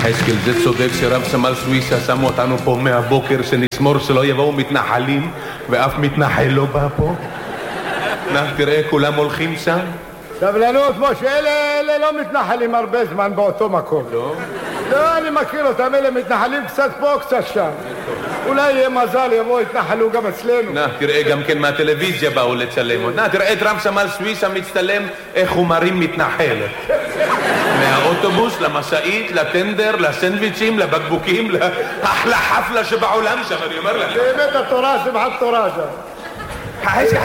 יחזקאל, זה צודק שרב סמל סוויסה שמו אותנו פה מהבוקר שנשמור שלא יבואו מתנחלים ואף מתנחל לא בא פה. תראה, כולם הולכים שם. סבלנות, משה, אלה לא מתנחלים הרבה זמן באותו מקום. לא, אני מכיר אותם, אלה מתנחלים קצת פה, קצת שם. אולי יהיה מזל, יבואו, יתנחלו גם אצלנו. תראה, גם כן מהטלוויזיה באו לצלם. תראה את רב סמל סוויסה מצטלם איך הוא מרים מתנחלת. מהאוטובוס, למשאית, לטנדר, לסנדוויצ'ים, לבקבוקים, לאחלה חפלה שבעולם שם, אני אומר לך. באמת התורה, שמחת תורה שם. חשקה.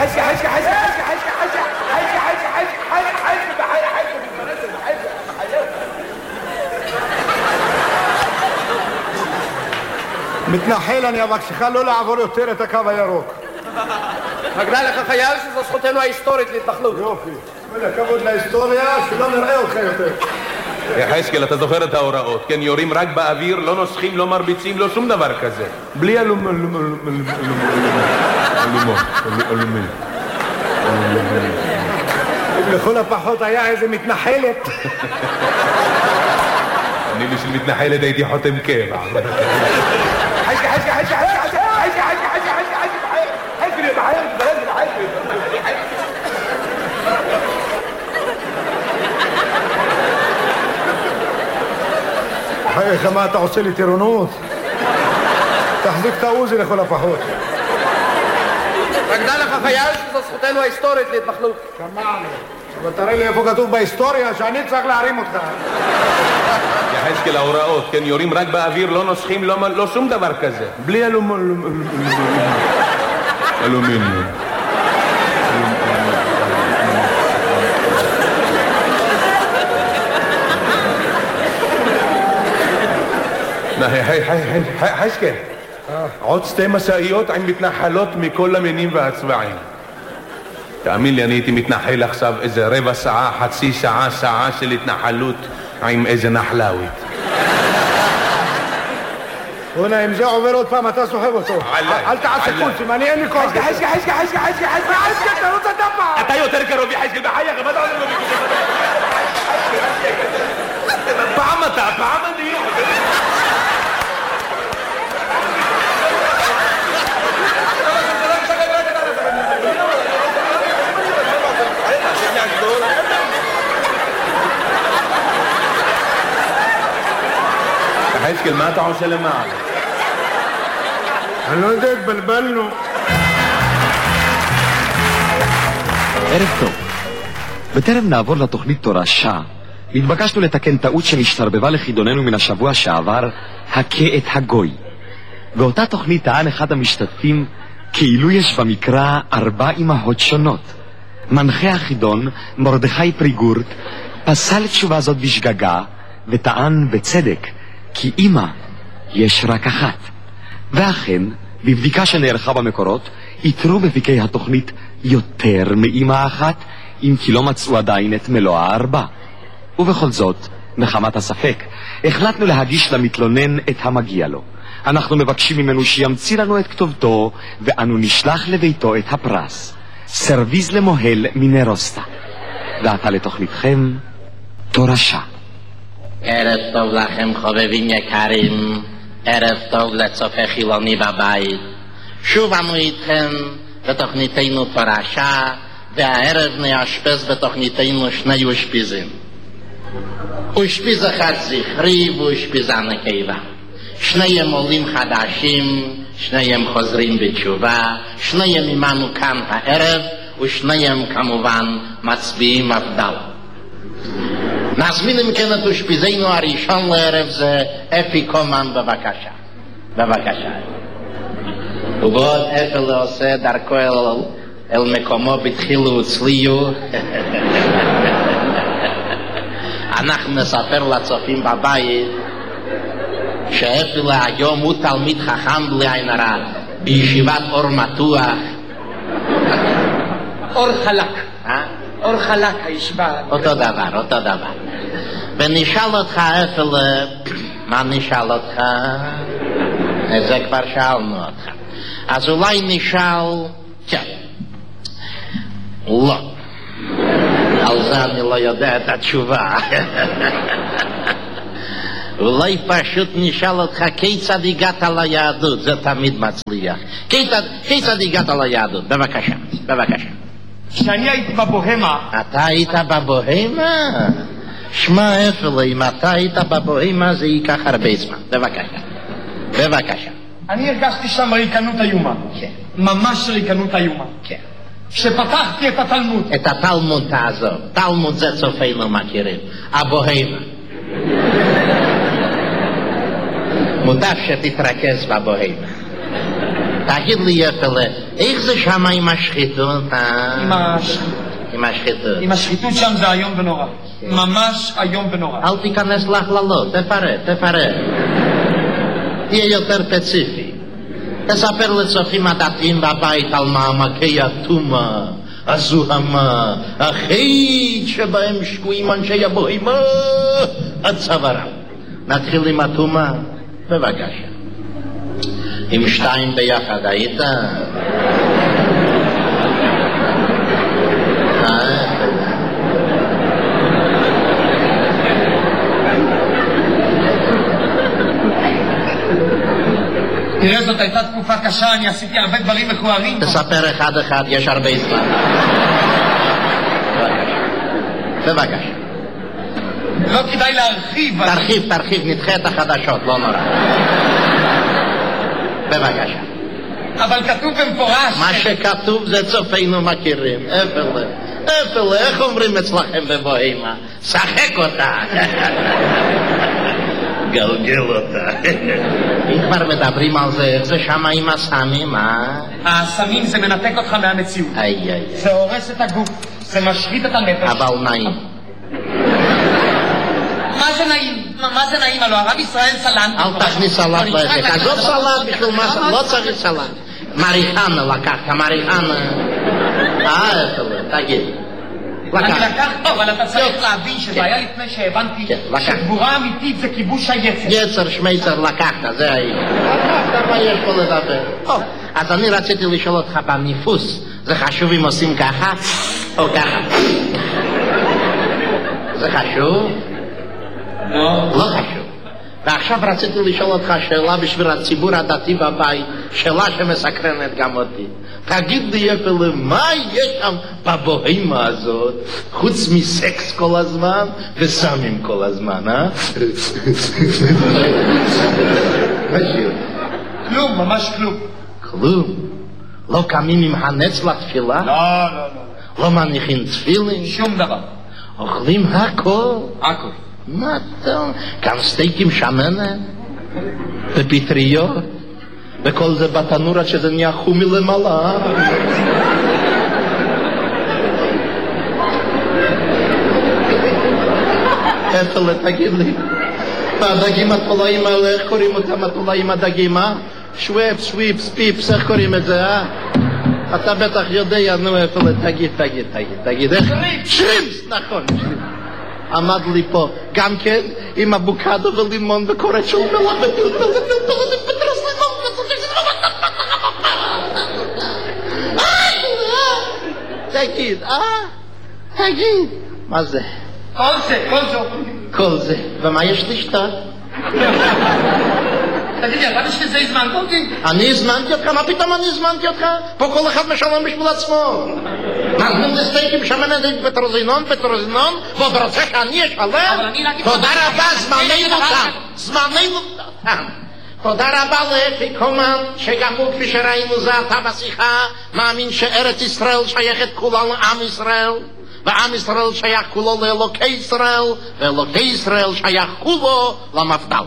מתנחל, אני אבקשך לא לעבור יותר את הקו הירוק. מגנה לך חייל שזו זכותנו ההיסטורית להתנחלות. יופי. כבוד להיסטוריה, שלא נראה אותך יותר. יחזקאל, אתה זוכר את ההוראות, כן? יורים רק באוויר, לא נוסחים, לא מרביצים, לא שום דבר כזה. בלי לכל הפחות היה איזה מתנחלת. אני בשביל מתנחלת הייתי חותם קבע. חייך, מה אתה עושה לי טירונות? תחזיק את העוזי לכל הפחות. מגנה לך חייל שזו זכותנו ההיסטורית להתנחלות. שמענו. אבל תראה לי איפה כתוב בהיסטוריה שאני צריך להרים אותך. יחזקאל, ההוראות, כן? יורים רק באוויר, לא נוסחים, לא שום דבר כזה. בלי אלומיניום. חשקל, עוד 2 משאיות עם מתנחלות מכל המינים והצבעים. תאמין לי, אני הייתי מתנחל עכשיו איזה רבע שעה, חצי שעה, שעה של התנחלות עם איזה נחלאווית. הונה, אם זה עובר עוד פעם, אתה סוחב אותו. אל תעשה קולסים, אני אין לי כוח. חשקה, אתה רוצה דפה. אתה יותר קרוב יחזקאל, בחייך, מה אתה עושה לו בקודם? פעם אתה, פעם אני. חשקאל, מה אתה עושה למעלה? אני לא יודע, התבלבלנו. ערב טוב. בטרם נעבור לתוכנית תורשה, התבקשנו לתקן טעות שנשתרבבה לחידוננו מן השבוע שעבר, הכה את הגוי. באותה תוכנית טען אחד המשתתפים כאילו יש במקרא 4 אמהות שונות. מנחה החידון, מרדכי פריגורט, פסל תשובה זאת בשגגה וטען בצדק כי אמא יש רק אחת. ואכן, בבדיקה שנערכה במקורות, איתרו בפיקי התוכנית יותר מאמא אחת, אם כי לא מצאו עדיין את מלוא 4. ובכל זאת, מחמת הספק, החלטנו להגיש למתלונן את המגיע לו. אנחנו מבקשים ממנו שימציא לנו את כתובתו, ואנו נשלח לביתו את הפרס. סרוויז למוהל מנרוסטה. ועתה לתוכניתכם, תורשה. ערב טוב לכם חובבים יקרים, ערב טוב לצופה חילוני בבית. שוב אנו איתכם בתוכניתנו תורשה, והערב נאשפז בתוכניתנו 2 אושפיזים. אושפיז אחד זכרי ואושפיזה נקבה. 2 עולים חדשים, 2 חוזרים בתשובה, 2 עמנו כאן הערב, ו2 כמובן מצביעים מפדל. נזמין אם כן את אושפיזנו הראשון לערב זה אפי קומן, בבקשה. בבקשה. ובעוד אפי עושה דרכו אל מקומו בתחילו וצליו. אנחנו נספר לצופים בבית שאפי להיום הוא תלמיד חכם בלי עין הרע בישיבת אור מתוח. אור חלק. אור חלק הישיבה. אותו דבר. ונשאל אותך אפי, מה נשאל אותך? זה כבר שאלנו אותך. אז אולי נשאל, כן, לא. על זה אני לא יודע את התשובה. אולי פשוט נשאל אותך כיצד הגעת ליהדות, זה תמיד מצליח. כיצד הגעת ליהדות? בבקשה, בבקשה. כשאני הייתי בבוהמה... אתה היית בבוהמה? שמע אפילו, אם אתה היית בבוהמה זה ייקח הרבה זמן. בבקשה, בבקשה. אני הרגשתי שם ריקנות איומה. כן. ממש ריקנות איומה. כן. כשפתחתי את התלמוד. את התלמוד תעזוב. תלמוד זה צופינו מכירים. הבוהמה. מוטב שתתרכז בבוהמה. תגיד לי יפלה, איך זה שם עם השחיתות? עם השחיתות. עם השחיתות שם זה היום ונורא. ממש היום ונורא. אל תיכנס להכללות, תפרט. תהיה יותר ספציפי. תספר לצופים הדתיים בבית על מעמקי הטומאה, הזוהמה, החטא שבהם שקועים אנשי הבוהמה עד צווארם. נתחיל עם הטומאה, בבקשה. עם שתיים ביחד היית? תראה, זאת הייתה תקופה קשה, אני עשיתי הרבה דברים מכוערים. תספר אחד, יש הרבה זמן. בבקשה. לא כדאי להרחיב. תרחיב, נדחה את החדשות, לא נורא. בבקשה. אבל כתוב במפורש... מה שכתוב זה צופינו מכירים. אפלה, איך אומרים אצלכם בבוהמה? שחק אותה. גלגל אותה. אם כבר מדברים על זה, איך זה שם עם הסמים, הסמים זה מנתק אותך מהמציאות. זה הורס את הגוף, זה משחית את הנפש. אבל נעים. מה זה נעים? מה זה נעים? הלוא הרב ישראל סלנט. אל תכניס סלט לעסק. עזוב סלט בשביל מה, לא צריך סלט. מריחנה לקחת, מריחנה. תגיד. אני לקחת, אבל אתה צריך להבין שזה היה לפני שהבנתי שגבורה אמיתית זה כיבוש היצר. יצר שמייצר לקחת, זה היה. לקחת, מה יש פה לדבר? אז אני רציתי לשאול אותך בניפוס, זה חשוב אם עושים ככה או ככה? זה חשוב? לא חשוב. ועכשיו רציתי לשאול אותך שאלה בשביל הציבור הדתי בבית, שאלה שמסקרנת גם אותי. תגיד לי אפילו, מה יש שם בבוהמה הזאת, חוץ מסקס כל הזמן וסמים כל הזמן, כלום, ממש כלום. כלום? לא קמים עם הנץ לתפילה? לא. לא מניחים תפילין? שום דבר. אוכלים הכל? הכל. מה טוב? גם סטייקים שמנת? ופטריות? וכל זה בתנור עד שזה נהיה חומי למעלה. אפלה, תגיד לי, והדגים התולעים האלה, איך קוראים אותם התולעים הדגים, שוויפ, סוויפס, פיפס, איך קוראים את זה, אתה בטח יודע, נו אפלה, תגיד, איך? שרימפס, נכון, שרימפס. עמד לי פה, גם כן, עם אבוקדו ולימון וקוראת של מלח ופלפל ופטרס לימון. תגיד, מה זה? כל זה, ומה יש לשתות? תגיד לי, אתה בשביל זה הזמנת אותי? אני הזמנתי אותך? מה פתאום אני הזמנתי אותך? פה כל אחד משלם בשביל עצמו. נתנו זה סטייקים שמנת פטרוזינון, ועוד רוצה שאני אשלם? תודה רבה, זמננו תם. תודה רבה לאפי קומן, שגם הוא כפי שראינו זה אתה בשיחה, מאמין שארץ ישראל שייכת כולה לעם ישראל, ועם ישראל שייך כולו לאלוקי ישראל, ואלוקי ישראל שייך כולו למפד"ל.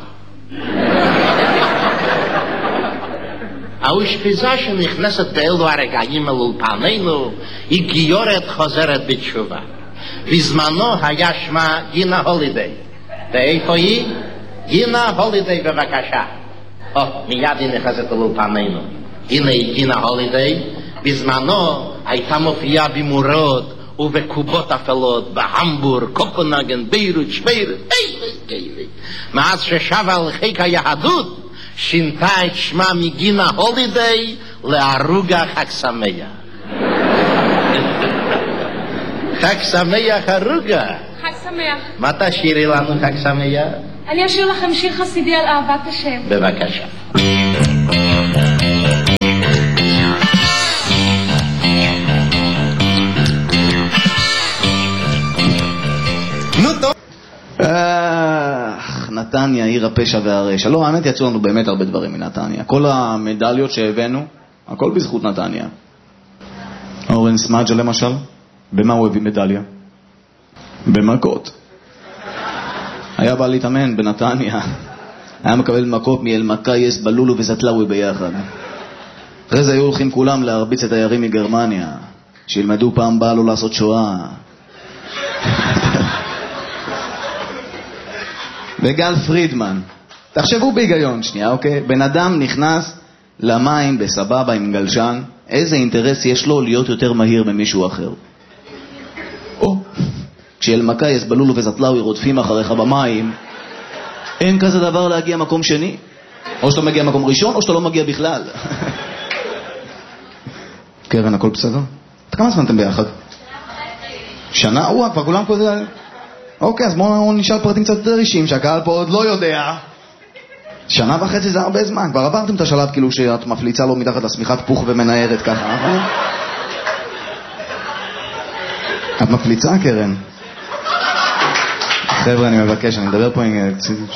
האושפיזה שנכנסת באלו הרגעים אל אולפנינו היא גיורת חוזרת בתשובה. בזמנו היה שמה גינה הולידיי. ואיפה היא? גינה הולידיי, בבקשה. מיד היא נכנסת אל אולפנינו. הנה היא גינה הולידיי. בזמנו הייתה מופיעה במורות ובקובות אפלות בהמבורג, קופנהגן, ביירות, שוויירות, מאז ששבה על חיק היהדות שינתה את שמה מגינה הולידיי לערוגה חג שמח. חג שמח ערוגה. חג שמח שמח. מה תשאירי לנו חג שמח? אני אשאיר לכם שיר חסידי על אהבת השם. בבקשה. נו טוב. נתניה, עיר הפשע והרשע. לא, האמת יצאו לנו באמת הרבה דברים מנתניה. כל המדליות שהבאנו, הכל בזכות נתניה. אורן סמאג'ה למשל, במה הוא הביא מדליה? במכות. היה בא להתאמן בנתניה, היה מקבל מכות מאלמקייס, בלולו וזטלאווי ביחד. אחרי זה היו הולכים כולם להרביץ את הירים מגרמניה, שילמדו פעם באה לו לעשות שואה. וגל פרידמן, תחשבו בהיגיון שנייה, אוקיי? בן אדם נכנס למים בסבבה עם גלשן, איזה אינטרס יש לו להיות יותר מהיר ממישהו אחר? כשאלמקייס, בלולו וזטלאווי רודפים אחריך במים, אין כזה דבר להגיע מקום שני. או שאתה מגיע מקום ראשון, או שאתה לא מגיע בכלל. קרן, הכל בסדר? כמה זמן אתם ביחד? שנה? כבר כולם פה זה... אוקיי, אז בואו נשאל פרטים קצת יותר אישיים, שהקהל פה עוד לא יודע. שנה וחצי זה הרבה זמן. כבר עברתם את השלב כאילו שאת מפליצה לו מתחת לשמיכת פוך ומנערת ככה, נכון? את מפליצה, קרן? חבר'ה, אני מבקש, אני מדבר פה עם...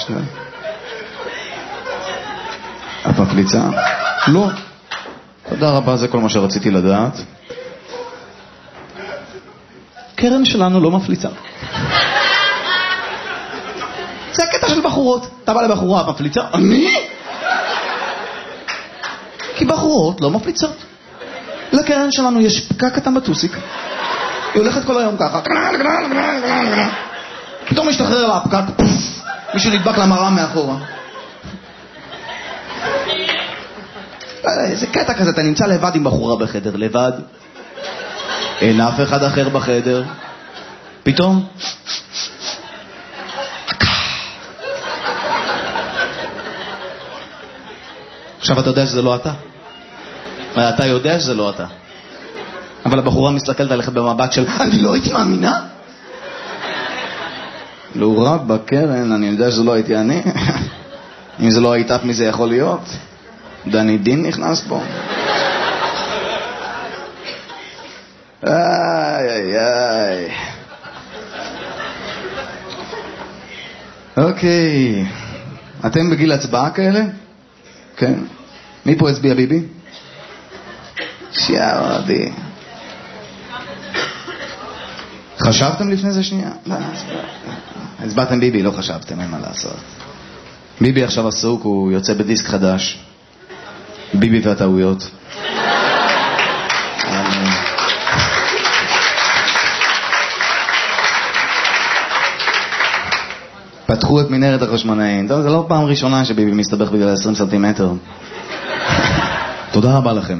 את מפליצה? לא. תודה רבה, זה כל מה שרציתי לדעת. קרן שלנו לא מפליצה. זה הקטע של בחורות. אתה בא לבחורה, את מפליצה? אני? כי בחורות לא מפליצות. לקרן שלנו יש פקק קטן בטוסיק. היא הולכת כל היום ככה. פתאום משתחרר לה הפקק, מישהו נדבק למראה מאחורה. זה קטע כזה, אתה נמצא לבד עם בחורה בחדר, לבד. אין אף אחד אחר בחדר. פתאום עכשיו אתה יודע שזה לא אתה. אתה יודע שזה לא אתה. אבל הבחורה מסתכלת עליך במבט של אני לא הייתי מאמינה. לא רב בקרן, אני יודע שזה לא הייתי אני. אם זה לא היית אף מי זה יכול להיות. דני דין נכנס פה. איי איי איי. אוקיי, אתם בגיל הצבעה כאלה? כן. מי פה הצביע ביבי? שיערדי. חשבתם לפני זה שנייה? לא, הצבעתם ביבי, לא חשבתם, אין מה לעשות. ביבי עכשיו עסוק, הוא יוצא בדיסק חדש. ביבי והטעויות. פתחו את מנהרת החשמונאים. טוב, זה לא פעם ראשונה שביבי מסתבך בגלל 20 סנטימטר. תודה רבה לכם.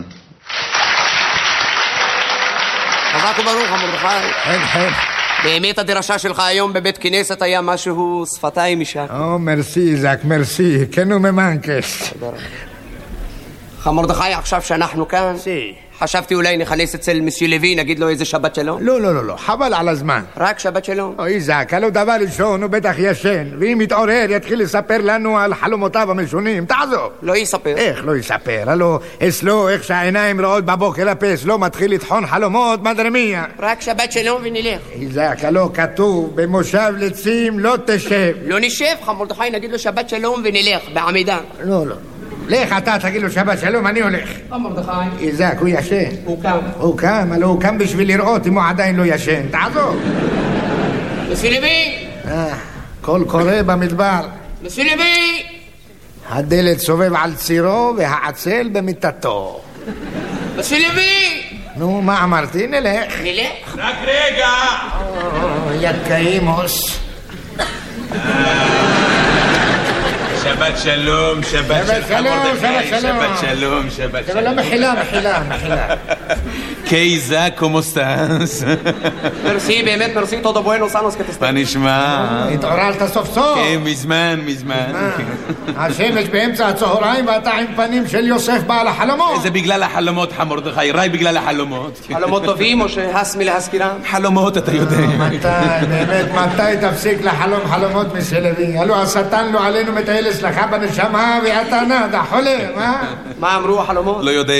חזק וברוך, מרדכי. כן. באמת הדרשה שלך היום בבית כנסת היה משהו שפתיים משק. מרסי, זק, מרסי. כן וממנקס. מרדכי, עכשיו שאנחנו כאן, חשבתי אולי נכנס אצל מסי לוי, נגיד לו איזה שבת שלום. לא, חבל על הזמן. רק שבת שלום. אוי זק, הלא דבר ראשון הוא בטח ישן, ואם יתעורר יתחיל לספר לנו על חלומותיו המשונים. תעזוב. לא יספר. איך לא יספר? הלא אצלו איך שהעיניים רואות בבוקר הפס, לא מתחיל לטחון חלומות מדרמיה. רק שבת שלום ונלך. זק, הלא כתוב במושב לצים לא תשב. לא נשב, מרדכי, נגיד לו שבת שלום ונלך בעמידה. לא. לך אתה, תגיד לו שבת שלום, אני הולך. מרדכי. איזק, הוא ישן. הוא קם, אבל הוא קם בשביל לראות אם הוא עדיין לא ישן. תעזוב. מסי לוי. קול קורא במדבר. מסי לוי. הדלת סובב על צירו והעצל במיטתו. מסי לוי. נו, מה אמרתי? נלך. רק רגע. יקאימוס. שבת שלום, שבת שלום. לא, מחילה. קייזה, כמו סטאס? מרסי, באמת מרסי, תודה בואנו סאנוס כתסתר. מה נשמע? התעוררת סוף סוף. כן, מזמן. השמש באמצע הצהריים ואתה עם פנים של יוסף בעל החלומות. זה בגלל החלומות, מרדכי, ראי בגלל החלומות. חלומות טובים או שהס מלהזכירם? חלומות, אתה יודע. מתי תפסיק לחלום חלומות מסלוי? הלו השטן לא עלינו מטייל אצלך בנשמה ואתה נדה חולם, מה אמרו החלומות? לא יודע.